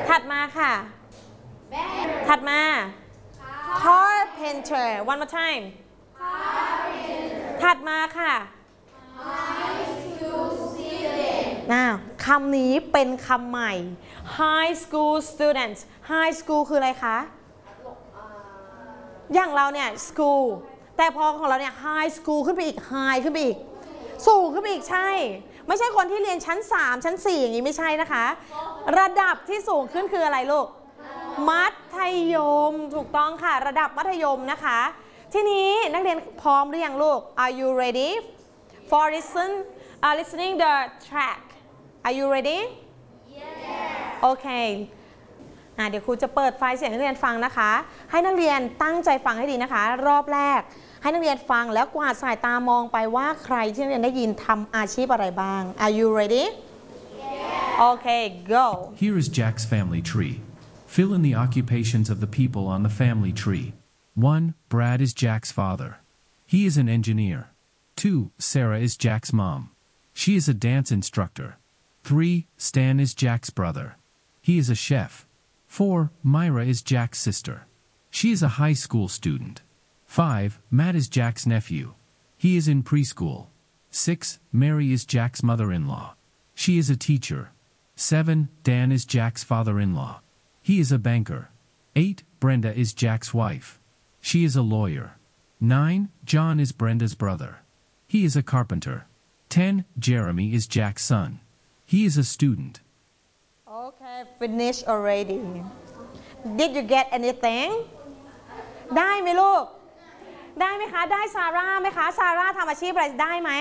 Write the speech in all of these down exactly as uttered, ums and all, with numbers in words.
ถัดมาค่ะถัดมา carpenter one more time ถัดมาค่ะน่าคำนี้เป็นคำใหม่ high school students high school คืออะไรคะอย่างเราเนี่ย school แต่พอของเราเนี่ย high school ขึ้นไปอีก high ขึ้นไปอีกสูงขึ้นไปอีกใช่ไม่ใช่คนที่เรียนชั้นสามชั้นสี่อย่างนี้ไม่ใช่นะคะระดับที่สูงขึ้นคืออะไรลูกมัธยมถูกต้องค่ะระดับมัธยมนะคะทีนี้นักเรียนพร้อมหรือยังลูก Are you ready for listen uh, listening the track Are you ready Yes Okay อ่ะเดี๋ยวครูจะเปิดไฟล์เสียงนักเรียนฟังนะคะให้นักเรียนตั้งใจฟังให้ดีนะคะรอบแรกให้นักเรียนฟังแล้วกวาดสายตามองไปว่าใครที่นักเรียนได้ยินทำอาชีพอะไรบ้าง Are you ready Yes Okay go Here is Jack's family tree. Fill in the occupations of the people on the family tree. one. Brad is Jack's father. He is an engineer. two. Sarah is Jack's mom. She is a dance instructor. three. Stan is Jack's brother. He is a chef. four. Myra is Jack's sister. She is a high school student. five. Matt is Jack's nephew. He is in preschool. six. Mary is Jack's mother-in-law. She is a teacher. seven. Dan is Jack's father-in-law. He is a banker. eight. Brenda is Jack's wife. She is a lawyer. nine. John is Brenda's brother. He is a carpenter. ten. Jeremy is Jack's son. He is a student. Okay finish already Did you get anything ได้ไหมลูกได้ไหมคะได้ซาร่าไหมคะซาร่าทำอาชีพอะไรได้ไหม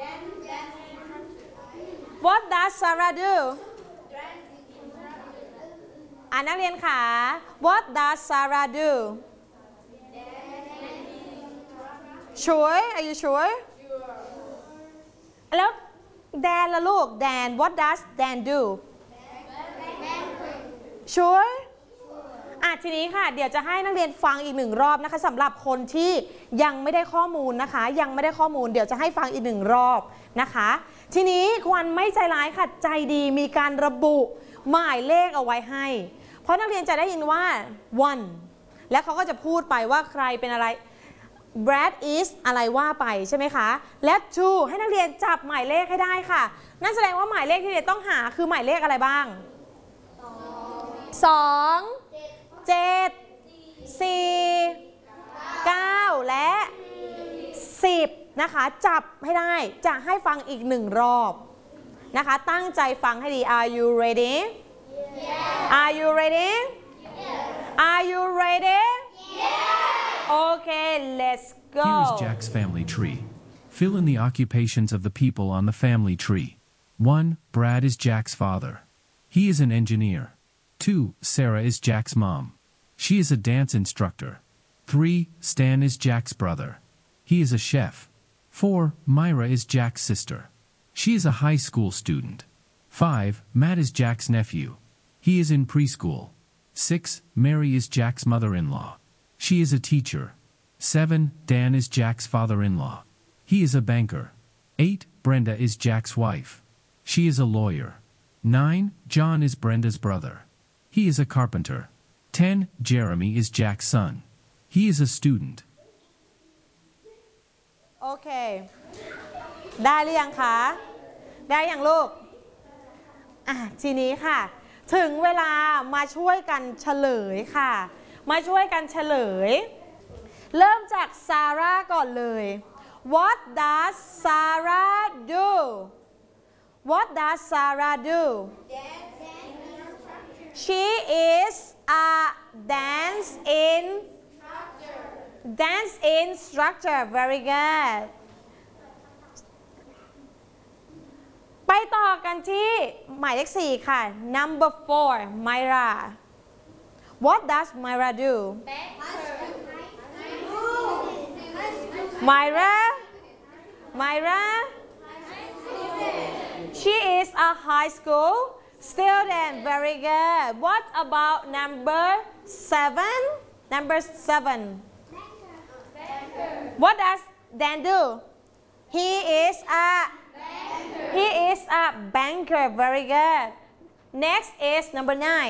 What does Sarah do อ่านักเรียนค่ะ What does Sarah do Sure Are you sure แล้วแดนละลูกแดน What does Dan do Sure อ่ะทีนี้ค่ะเดี๋ยวจะให้นักเรียนฟังอีกหนึ่งรอบนะคะสำหรับคนที่ยังไม่ได้ข้อมูลนะคะยังไม่ได้ข้อมูลเดี๋ยวจะให้ฟังอีกหนึ่งรอบนะคะทีนี้ควันไม่ใจร้ายค่ะใจดีมีการระบุหมายเลขเอาไว้ให้เพราะนักเรียนจะได้ยินว่า one แล้วเขาก็จะพูดไปว่าใครเป็นอะไร Brad is อะไรว่าไปใช่ไหมคะและ two ให้นักเรียนจับหมายเลขให้ได้ค่ะนั่นแสดงว่าหมายเลขที่เรียนต้องหาคือหมายเลขอะไรบ้างสองเจ็ดสี่เก้าและสิบนะคะจับให้ได้จะให้ฟังอีกหนึ่งรอบนะคะตั้งใจฟังให้ดี Are you ready Yes Are you ready Yes Are you ready Yes Okay let's go Here is Jack's family tree. Fill in the occupations of the people on the family tree. one. Brad is Jack's father. He is an engineer. two. Sarah is Jack's mom. She is a dance instructor. three. Stan is Jack's brother. He is a chef. four. Myra is Jack's sister. She is a high school student. five. Matt is Jack's nephew. He is in preschool. six. Mary is Jack's mother-in-law. She is a teacher. seven. Dan is Jack's father-in-law. He is a banker. eight. Brenda is Jack's wife. She is a lawyer. nine. John is Brenda's brother. He is a carpenter. ten. Jeremy is Jack's son. He is a student. โอเคได้หรือยังคะได้ยังลูกอ่ะทีนี้ค่ะถึงเวลามาช่วยกันเฉลยค่ะมาช่วยกันเฉลยเริ่มจากซาร่าก่อนเลย What does Sarah do What does Sarah do She is a dance instructor Dance instructor Very good ไปต่อกันที่หมายเลขสี่ค่ะ Number four Myra What does Myra do Myra Myra She is a high school student Very good What about number seven Number seven What does Dan do He is a He is a banker Very good Next is number nine